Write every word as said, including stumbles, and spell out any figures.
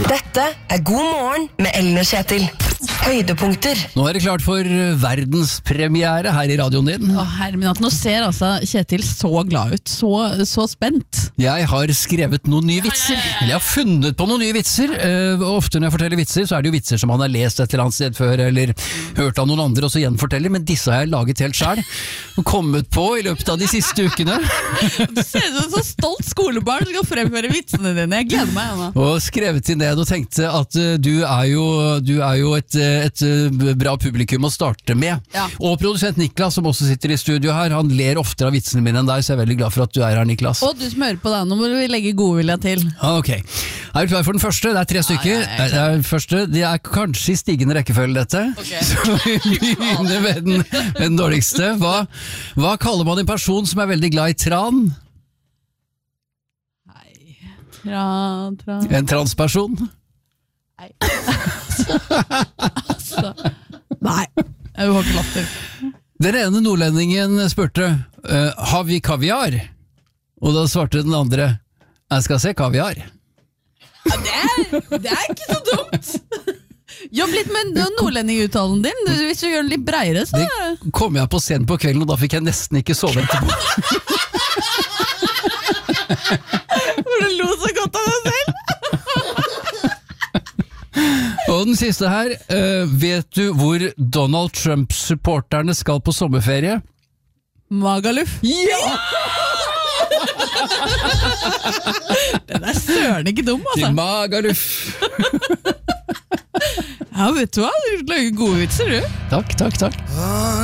Dette er God morgen med Ellen og Kjetil. Høydepunkter. Nå er det klart for verdenspremiere her i radioen din. Å, herreminat, nå ser altså Kjetil så glad ut, så, så spent. Jeg har skrevet noen nye vitser. Eller jeg har funnet på noen nye vitser. Uh, ofte når jeg forteller vitser, så er det jo vitser som han har lest et eller annet sted før, eller hørt av noen andre og så gjenforteller, men disse har jeg laget helt selv og kommet på i løpet av de siste ukene. Du ser ut som en så stolt skolebarn som skal fremføre vitsene dine. Jeg gleder meg, Anna. Og skrevet inn ned og tenkte at uh, du er jo, du er jo et, et uh, bra publikum å starte med. Ja. Og produsent Niklas, som også sitter i studio her, han ler oftere av vitsene mine enn deg, så jeg er veldig glad for at du er her, Niklas. Og du som hører på deg, nå må vi legge godvilja til. Ah, ok. Er du klar for den første? Det er tre stykker. Ja, ja, ja, det, er første. Det er kanskje i stigende rekkefølge dette. Okay. Så vi begynner med den, den dårligste. Hva, hva kaller man en person som er veldig glad i tran? Nei. Tran, tran. En transperson? Nei. altså. Nei. Jeg har ikke latter. Den ene nordlendingen spurte, uh, har vi kaviar? Og da svarte den andre, jeg skal se kaviar. Ja, det, er, det er ikke så dumt. Jobb litt med nordlendinguttalen din. Hvis du gjør den litt breiere, så... Det kom jeg på scenen på kvelden, og da fikk jeg nesten ikke sove etterpå. For du lo så godt av deg selv. Og den siste her, uh, vet du hvor Donald Trump-supporterne skal på sommerferie? Magaluf. Ja! Den er søren ikke dum, altså. Til Magaluf. Ja, vet du hva? Du lager gode vitser, du. Takk, takk, takk.